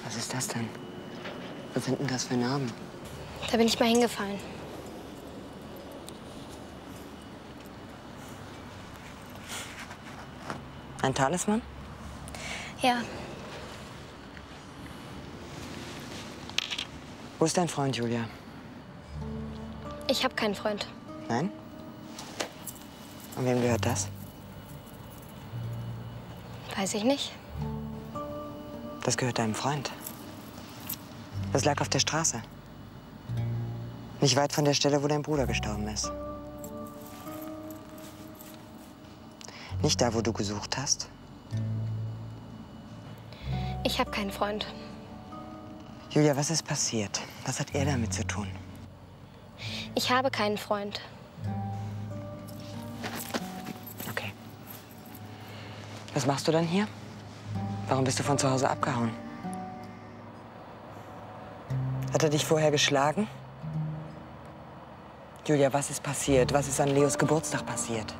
Was ist das denn? Was sind denn das für Narben? Da bin ich mal hingefallen. Ein Talisman? Ja. Wo ist dein Freund, Julia? Ich habe keinen Freund. Nein? Und wem gehört das? Weiß ich nicht. Das gehört deinem Freund. Das lag auf der Straße. Nicht weit von der Stelle, wo dein Bruder gestorben ist. Nicht da, wo du gesucht hast. Ich habe keinen Freund. Julia, was ist passiert? Was hat er damit zu tun? Ich habe keinen Freund. Okay. Was machst du dann hier? Warum bist du von zu Hause abgehauen? Hat er dich vorher geschlagen? Julia, was ist passiert? Was ist an Leos Geburtstag passiert?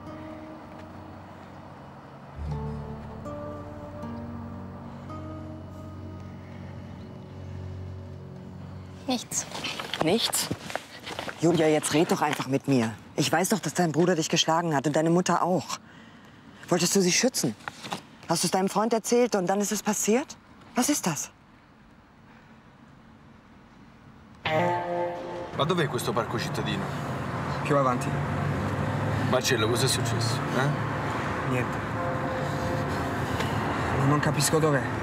Nichts. Nichts? Julia, jetzt red doch einfach mit mir. Ich weiß doch, dass dein Bruder dich geschlagen hat und deine Mutter auch. Wolltest du sie schützen? Hast du es deinem Freund erzählt und dann ist es passiert? Was ist das? Ma dov'è questo parco cittadino? Più avanti. Marcello, cosa è successo? Niente. Non capisco dov'è.